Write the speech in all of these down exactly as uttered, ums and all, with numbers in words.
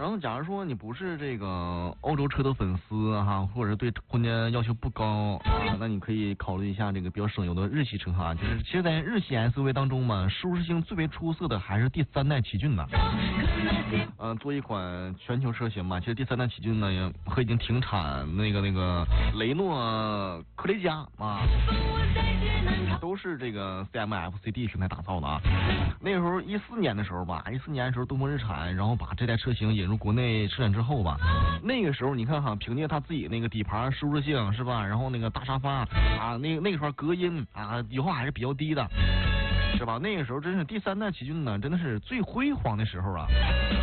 然后假如说你不是这个欧洲车的粉丝哈，或者对空间要求不高啊，那你可以考虑一下这个比较省油的日系车哈。就是其实，在日系 S U V 当中嘛，舒适性最为出色的还是第三代奇骏呢。呃，做一款全球车型嘛，其实第三代奇骏呢也和已经停产那个那个雷诺科雷嘉啊，都是这个 C M F C D 平台打造的啊。那个时候一四年的时候吧，一四年的时候东风日产，然后把这代车型引入国内生产之后吧，那个时候你看哈，凭借它自己那个底盘舒适性是吧，然后那个大沙发啊，那个那个时候隔音啊，油耗还是比较低的，是吧？那个时候真是第三代奇骏呢，真的是最辉煌的时候啊。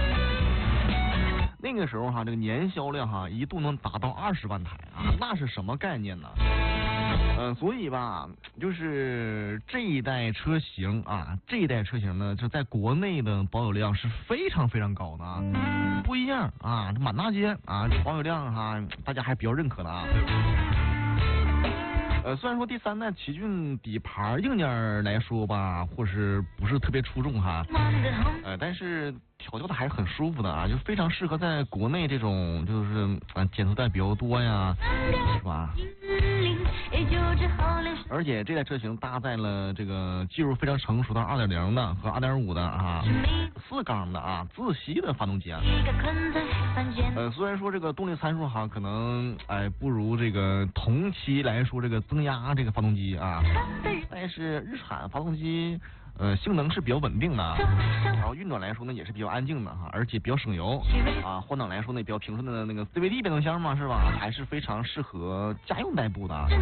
那个时候哈，这个年销量哈一度能达到二十万台啊，那是什么概念呢？呃，所以吧，就是这一代车型啊，这一代车型呢，就在国内的保有量是非常非常高的啊，不一样啊，满大街啊，保有量哈，大家还比较认可的啊。呃，虽然说第三代奇骏底盘硬件来说吧，或是不是特别出众哈，呃，但是调教的还是很舒服的啊，就非常适合在国内这种就是啊检测带比较多呀，是吧？而且这台车型搭载了这个技术非常成熟的二点零的和二点五的啊四缸的啊自吸的发动机啊。呃，虽然说这个动力参数哈可能哎不如这个同期来说这个增压这个发动机啊，但是日产发动机呃性能是比较稳定的，然后运转来说呢也是比较安静的哈，而且比较省油啊，换挡来说呢也比较平顺的那个 C V T 变速箱嘛是吧，还是非常适合家用代步的啊。